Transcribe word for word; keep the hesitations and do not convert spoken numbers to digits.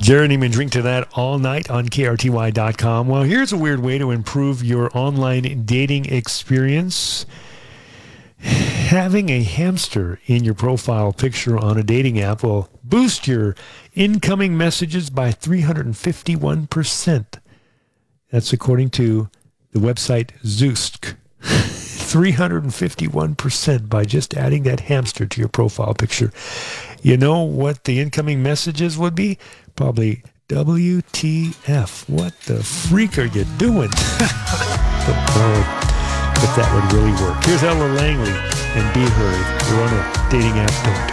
Journeyman, drink to that all night on K R T Y dot com. Well, here's a weird way to improve your online dating experience. Having a hamster in your profile picture on a dating app will boost your incoming messages by three hundred fifty-one percent. That's according to the website Zoosk. three hundred fifty-one percent by just adding that hamster to your profile picture. You know what the incoming messages would be? Probably W T F. What the freak are you doing? Don't know if that would really work. Here's Ella Langley and Be Heard. You're on a dating app, don't.